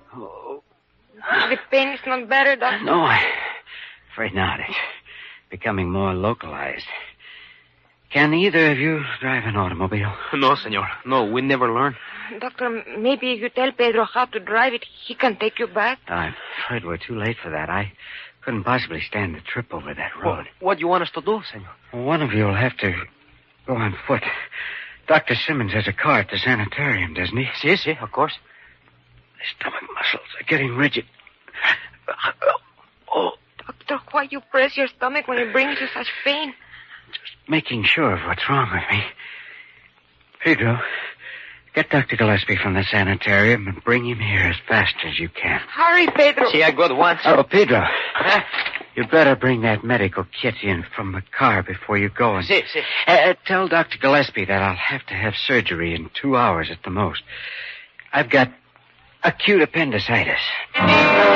Oh. The pain is not better, Doctor? No, I'm afraid not. It's becoming more localized. Can either of you drive an automobile? No, senor. No, we never learn. Doctor, maybe if you tell Pedro how to drive it, he can take you back. I'm afraid we're too late for that. I couldn't possibly stand the trip over that road. What do you want us to do, senor? Well, one of you will have to go on foot. Dr. Simmons has a car at the sanitarium, doesn't he? Si, of course. My stomach muscles are getting rigid. Oh. Doctor, why you press your stomach when it brings you such pain? Just making sure of what's wrong with me. Pedro, get Dr. Gillespie from the sanitarium and bring him here as fast as you can. Hurry, Pedro. See, I go at once. Oh, Pedro. You'd better bring that medical kit in from the car before you go. And, Si. tell Dr. Gillespie that I'll have to have surgery in 2 hours at the most. I've got acute appendicitis.